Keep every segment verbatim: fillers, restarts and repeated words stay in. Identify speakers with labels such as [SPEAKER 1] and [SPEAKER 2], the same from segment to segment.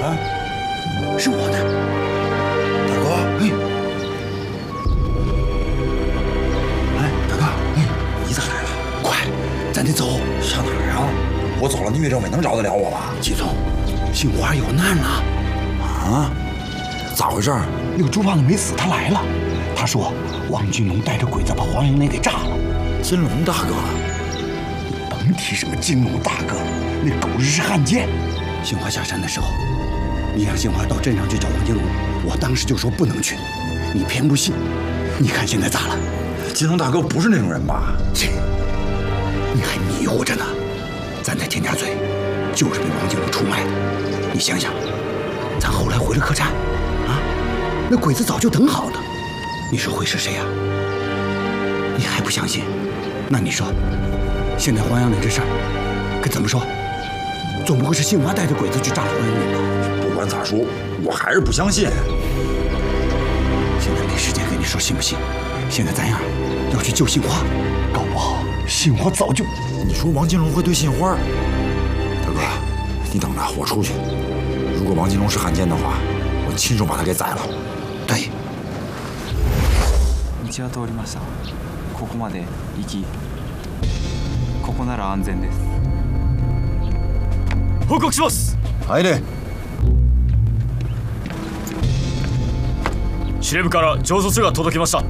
[SPEAKER 1] 啊，是我呢，大哥。哎，哎，大哥，哎，你咋来了？快，咱得走。上哪儿啊？我走了，聂政委能饶得了我吧？季总，杏花有难了。啊？咋回事？那个朱胖子没死，他来了。他说王金龙带着鬼子把黄营垒给炸了。金龙大哥，你甭提什么金龙大哥，那狗日是汉奸。杏花下山的时候，你让杏花到镇上去找王金龙，我当时就说不能去，你偏不信。你看现在咋了？金龙大哥不是那种人吧？切，你还迷糊着呢。咱在田家嘴就是被王金龙出卖的，你想想，咱后来回了客栈，啊，那鬼子早就等好了，你说会是谁呀？你还不相信？那你说，现在黄杨岭这事儿该怎么说？总不会是杏花带着鬼子去炸黄杨岭吧？不管咋说，我还是不相信。现在没时间跟你说信不信，现在咱呀要去救杏花，搞不好杏花早就……你说王金龙会对杏花？大哥，你等着，我出去。如果王金龙是汉奸的话，我亲手把他给宰了。对。
[SPEAKER 2] 道は通りました。ここまで行き、ここなら安全です。報告します。
[SPEAKER 3] 入れ。
[SPEAKER 2] 司令部から調査書が届きました。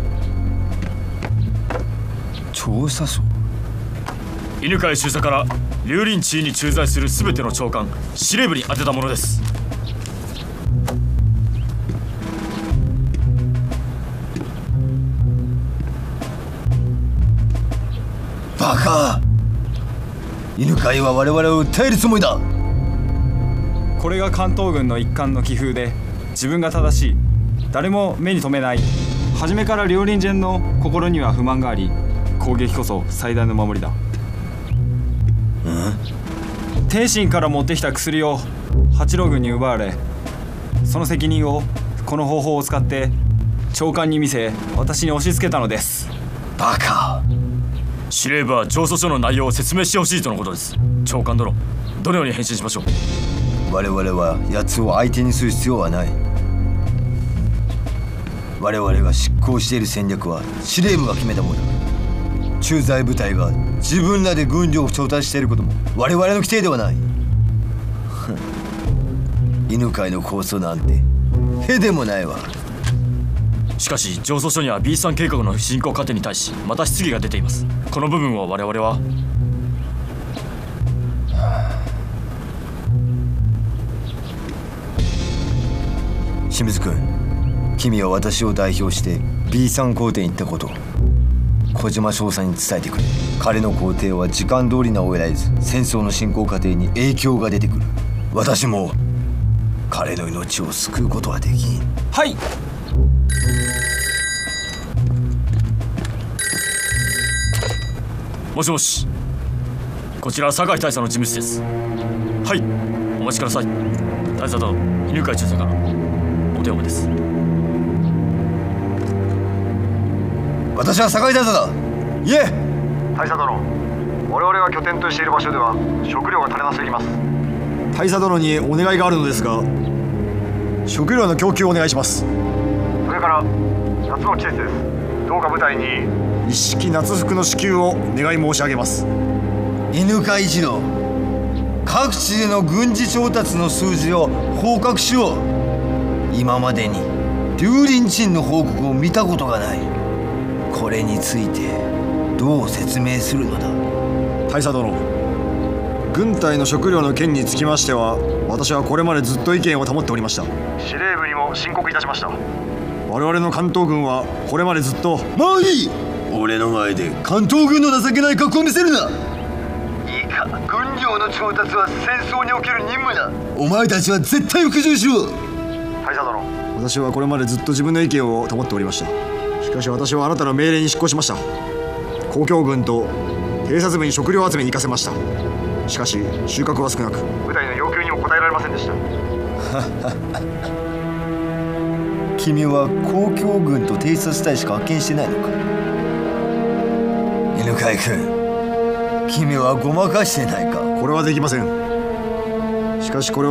[SPEAKER 3] 調査書？
[SPEAKER 2] 犬飼中佐から龍林地に駐在するすべての長官、司令部に宛てたものです。
[SPEAKER 3] バカ！犬飼は我々を訴えるつもりだ。
[SPEAKER 2] これが関東軍の一貫の気風で、自分が正しい、誰も目に留めない。初めから両輪陣の心には不満があり、攻撃こそ最大の守りだ。天津から持ってきた薬を八郎軍に奪われ、その責任をこの方法を使って長官に見せ、私に押し付けたのです。
[SPEAKER 3] バカ！
[SPEAKER 2] 司令部は調査書の内容を説明してほしいとのことです。長官殿、どのように返信しましょう？
[SPEAKER 3] 我々は奴を相手にする必要はない。我々が執行している戦略は司令部が決めたものだ。駐在部隊が自分らで軍力を調達していることも我々の規定ではない。犬飼の構想なんてへでもないわ。
[SPEAKER 2] しかし上訴書には ビースリー 計画の進行過程に対しまた質疑が出ています。この部分を我々は
[SPEAKER 3] 清水君、君は私を代表して ビースリー 皇帝に行ったことを小島少佐に伝えてくれ。彼の皇帝は時間通り名を得られず、戦争の進行過程に影響が出てくる。私も彼の命を救うことはできん。
[SPEAKER 2] はい。もしもし、こちら酒井大佐の事務室です。はい、お待ちください。大佐殿、犬飼中佐からお電話です。
[SPEAKER 3] 私は酒井大佐だ。いえ。
[SPEAKER 4] 大佐殿、我々が拠点としている場所では食料が足りなすぎます。
[SPEAKER 5] 大佐殿にお願いがあるのですが、食料の供給をお願いします。
[SPEAKER 4] それから夏の季節です。どうか部隊に
[SPEAKER 5] 一式夏服の支給を願い申し上げます。
[SPEAKER 3] 犬飼一郎、各地での軍事調達の数字を報告しよう。今までに龍林鎮の報告を見たことがない。これについてどう説明するのだ。
[SPEAKER 5] 大佐殿、軍隊の食料の件につきましては、私はこれまでずっと意見を保っておりました。
[SPEAKER 4] 司令部にも申告いたしました。
[SPEAKER 5] 我々の関東軍はこれまでずっと。
[SPEAKER 3] もういい。俺の前で関東軍の情けない格好を見せるな。いいか、軍量の調達は戦争における任務だ。お前たちは絶対服従しろ。
[SPEAKER 4] 大佐殿、
[SPEAKER 5] 私はこれまでずっと自分の意見を保っておりました。しかし私はあなたの命令に執行しました。公共軍と偵察部に食料集めに行かせました。しかし収穫は少なく、
[SPEAKER 4] 部隊の要求にも応えられませんでした。
[SPEAKER 3] 君は公共軍と偵察隊しか派遣してないのか。犬飼君、君はごまかしてないか。
[SPEAKER 5] これはできません。しかしこれは